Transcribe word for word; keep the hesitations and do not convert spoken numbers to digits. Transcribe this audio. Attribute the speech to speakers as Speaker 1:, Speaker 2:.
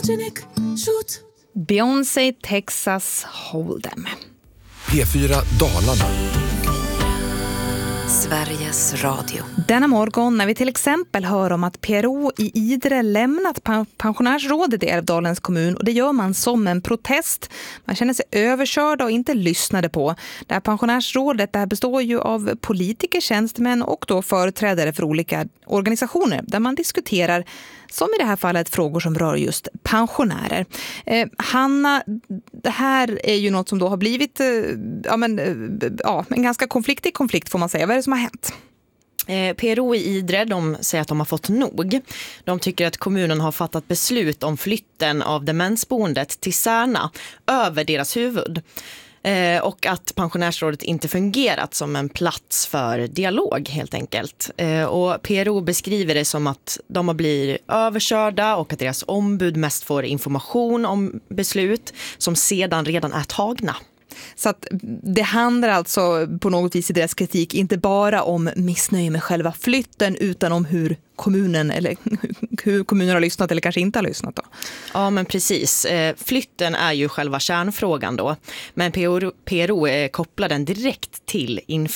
Speaker 1: Photogenic, shoot.
Speaker 2: Beyoncé, Texas Hold'em.
Speaker 3: P fyra Dalarna.
Speaker 4: Sveriges Radio.
Speaker 2: Denna morgon när vi till exempel hör om att P R O i Idre lämnat pensionärsrådet i Älvdalens kommun, och det gör man som en protest. Man känner sig överkörda och inte lyssnade på. Det här pensionärsrådet där består ju av politiker, tjänstemän och då företrädare för olika organisationer där man diskuterar, som i det här fallet, frågor som rör just pensionärer. Eh, Hanna, det här är ju något som då har blivit eh, ja, men, eh, ja, en ganska konfliktig konflikt får man säga. Vad är det som har hänt?
Speaker 5: Eh, P R O i Idre, de säger att de har fått nog. De tycker att kommunen har fattat beslut om flytten av demensboendet till Särna över deras huvud. Eh, och att pensionärsrådet inte fungerat som en plats för dialog helt enkelt. Eh, och P R O beskriver det som att de har blivit överkörda och att deras ombud mest får information om beslut som sedan redan är tagna.
Speaker 2: Så att det handlar alltså på något vis i deras kritik inte bara om missnöje med själva flytten utan om hur kommunen eller hur kommunen har lyssnat eller kanske inte har lyssnat då.
Speaker 5: Ja, men precis. Flytten är ju själva kärnfrågan då. Men P R O kopplar den direkt till inflyttning.